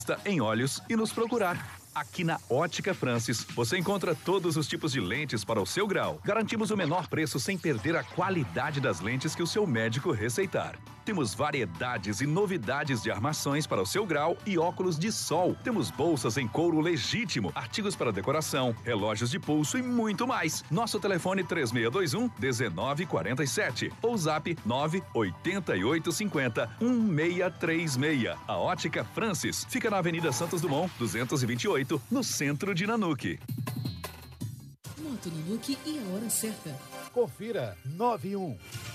em olhos e nos procurar. Aqui na Ótica Francis, você encontra todos os tipos de lentes para o seu grau. Garantimos o menor preço sem perder a qualidade das lentes que o seu médico receitar. Temos variedades e novidades de armações para o seu grau e óculos de sol. Temos bolsas em couro legítimo, artigos para decoração, relógios de pulso e muito mais. Nosso telefone 3621-1947 ou zap 98850-1636. A Ótica Francis fica na Avenida Santos Dumont, 228. No centro de Nanuque. Moto Nanuque e a hora certa. Confira 91.